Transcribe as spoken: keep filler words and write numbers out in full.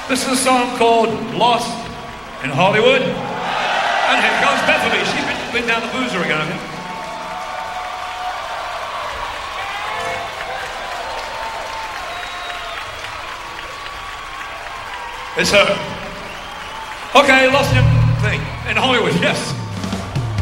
This is a song called Lost in Hollywood. And here comes Bethany. She's been, been down the boozer again, I think. It's her. Okay, Lost in thing in Hollywood, yes.